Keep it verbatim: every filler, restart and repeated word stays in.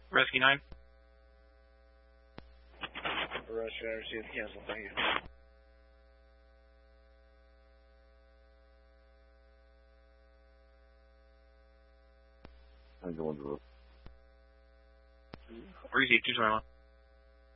Rescue nine. Rescue nine received, cancel, thank you. I'm going to Received two twenty-one.